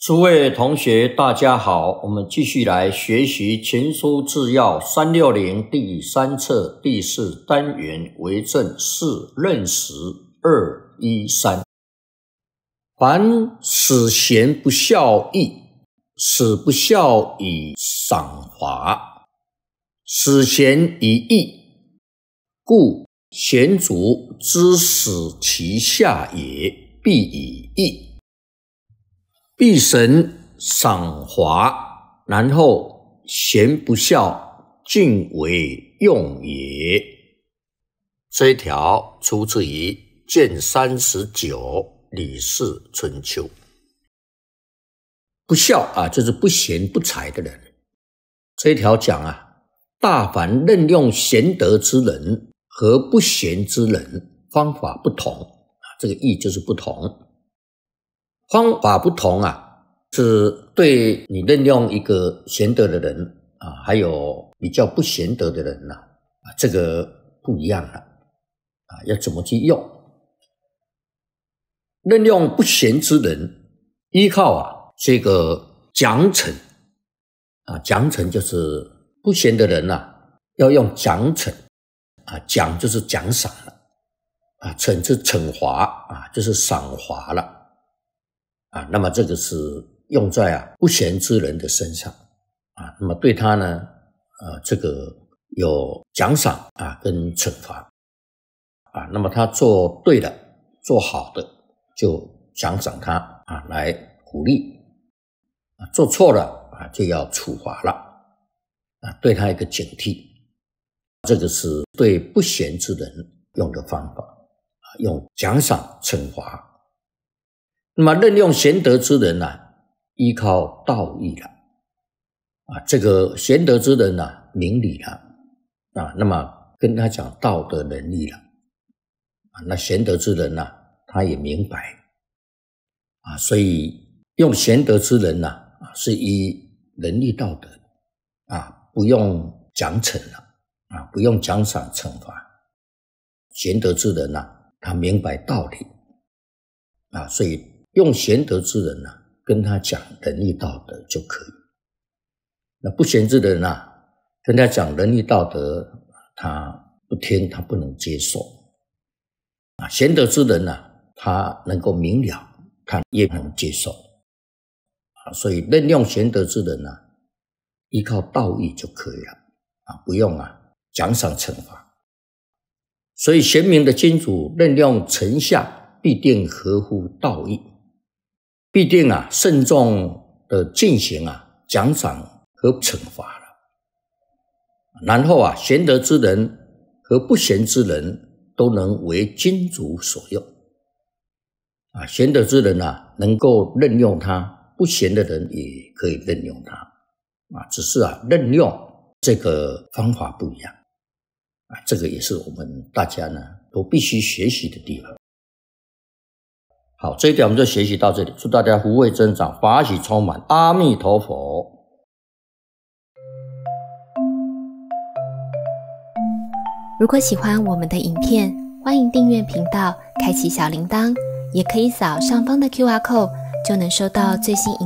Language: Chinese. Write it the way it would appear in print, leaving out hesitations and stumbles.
诸位同学大家好，我们继续来学习前书治要360第3册第4单元为政4任时213。凡使贤不孝义，使不孝以赏罚，使贤以义，故贤主之使其下也，必以义。必神赏罚，然后贤不孝，尽为用也。这一条出自于卷39李氏春秋。不孝就是不贤不才的人。这一条讲大凡任用贤德之人和不贤之人方法不同这个义就是不同。方法不同是对你任用一个贤德的人还有比较不贤德的人这个不一样了要怎么去用？任用不贤之人，依靠这个奖惩奖惩就是不贤的人要用奖惩奖就是奖赏了惩是惩罚就是赏罚了那么这个是用在不贤之人的身上那么对他呢这个有奖赏跟惩罚那么他做对了做好的就奖赏他来鼓励做错了就要处罚了对他一个警惕。这个是对不贤之人用的方法用奖赏惩罚。那么任用贤德之人依靠道义了这个贤德之人明理了那么跟他讲道德能力了那贤德之人他也明白所以用贤德之人是依能力道德不用奖惩了不用奖赏惩罚。贤德之人他明白道理所以用贤德之人跟他讲仁义道德就可以。那不贤之人跟他讲仁义道德他不听，他不能接受贤德之人他能够明了，他也能接受所以任用贤德之人依靠道义就可以了不用奖赏惩罚。所以贤明的君主任用臣下必定合乎道义，必定慎重的进行奖赏和惩罚了。然后贤德之人和不贤之人都能为君主所用贤德之人能够任用他，不贤的人也可以任用他只是任用这个方法不一样这个也是我们大家都必须学习的地方。好，这一点我们就学习到这里，祝大家福慧增长，法喜充满，阿弥陀佛。 如果喜欢我们的影片，欢迎订阅频道，开启小铃铛，也可以扫上方的 QR code， 就能收到最新影